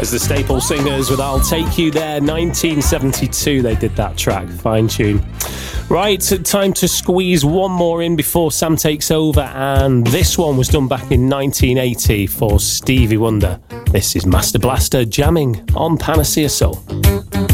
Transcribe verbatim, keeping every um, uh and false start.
As the Staple Singers with I'll Take You There, nineteen seventy-two they did that track. Fine tune. Right, time to squeeze one more in before Sam takes over, and this one was done back in nineteen eighty for Stevie Wonder. This is Master Blaster jamming on Panacea Soul.